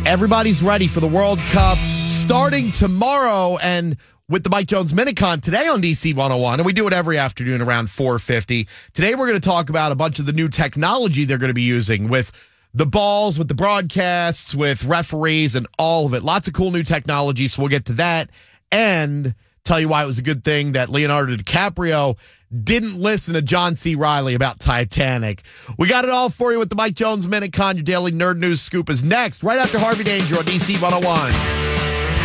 Everybody's ready for the World Cup starting tomorrow, and with the Mike Jones Minicon today on DC 101, and we do it every afternoon around 4:50. Today we're going to talk about a bunch of the new technology they're going to be using with the balls, with the broadcasts, with referees, and all of it. Lots of cool new technology, so we'll get to that and tell you why it was a good thing that Leonardo DiCaprio didn't listen to John C. Reilly about Titanic. We got it all for you with the Mike Jones Minicon. Your daily nerd news scoop is next, right after Harvey Danger on DC 101.